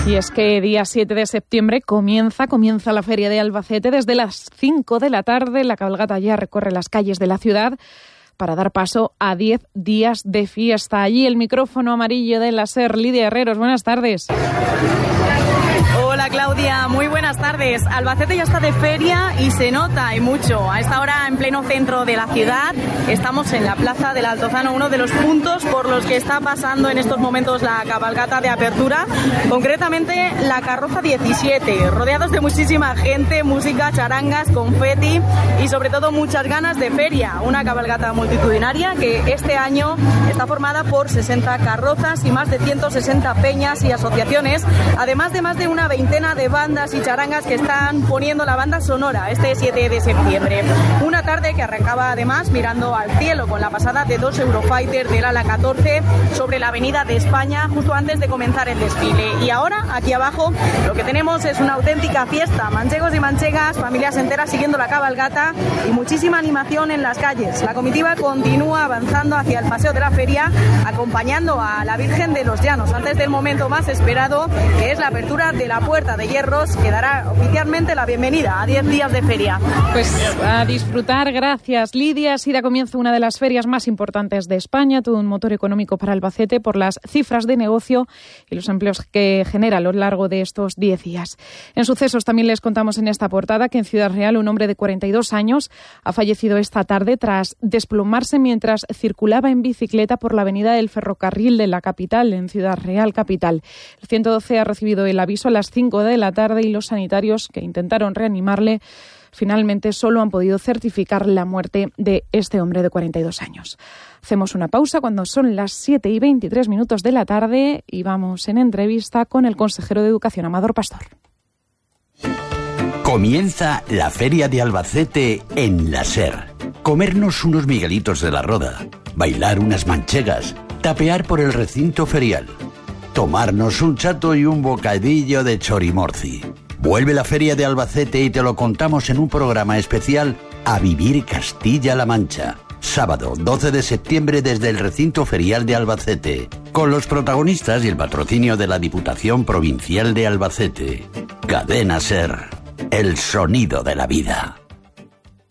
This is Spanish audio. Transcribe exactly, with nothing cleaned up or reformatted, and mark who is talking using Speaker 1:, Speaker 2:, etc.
Speaker 1: Y es que día siete de septiembre comienza, comienza la Feria de Albacete. Desde las cinco de la tarde la cabalgata ya recorre las calles de la ciudad para dar paso a diez días de fiesta. Allí el micrófono amarillo de la SER, Lidia Herreros. Buenas tardes.
Speaker 2: Hola Claudia, muy buenas tardes. Albacete ya está de feria y se nota y mucho. A esta hora en pleno centro de la ciudad estamos en la Plaza del Altozano, uno de los puntos por los que está pasando en estos momentos la cabalgata de apertura, concretamente la carroza diecisiete, rodeados de muchísima gente, música, charangas, confeti y sobre todo muchas ganas de feria. Una cabalgata multitudinaria que este año está formada por sesenta carrozas y más de ciento sesenta peñas y asociaciones, además de más de una veintena de bandas y charangas que están poniendo la banda sonora este siete de septiembre. Una tarde que arrancaba además mirando al cielo con la pasada de dos Eurofighter del ala catorce sobre la avenida de España justo antes de comenzar el desfile. Y ahora, aquí abajo, lo que tenemos es una auténtica fiesta. Manchegos y manchegas, familias enteras siguiendo la cabalgata y muchísima animación en las calles. La comitiva continúa avanzando hacia el paseo de la feria, acompañando a la Virgen de los Llanos antes del momento más esperado, que es la apertura de la Puerta de Hierros, que dará oficialmente la bienvenida a diez días de feria.
Speaker 1: Pues a disfrutar, gracias Lidia. Así da comienzo una de las ferias más importantes de España, todo un motor económico para Albacete por las cifras de negocio y los empleos que genera a lo largo de estos diez días. En sucesos también les contamos en esta portada que en Ciudad Real un hombre de cuarenta y dos años ha fallecido esta tarde tras desplomarse mientras circulaba en bicicleta por la avenida del Ferrocarril de la capital, en Ciudad Real capital. El ciento doce ha recibido el aviso a las cinco de la tarde y los sanitarios que intentaron reanimarle finalmente solo han podido certificar la muerte de este hombre de cuarenta y dos años. Hacemos una pausa cuando son las siete y veintitrés minutos de la tarde y vamos en entrevista con el consejero de Educación, Amador Pastor.
Speaker 3: Comienza la Feria de Albacete en la SER. Comernos unos miguelitos de la Roda, bailar unas manchegas, tapear por el recinto ferial, tomarnos un chato y un bocadillo de chorimorci. Vuelve la Feria de Albacete y te lo contamos en un programa especial A Vivir Castilla-La Mancha. Sábado doce de septiembre desde el recinto ferial de Albacete, con los protagonistas y el patrocinio de la Diputación Provincial de Albacete. Cadena SER, el sonido de la vida.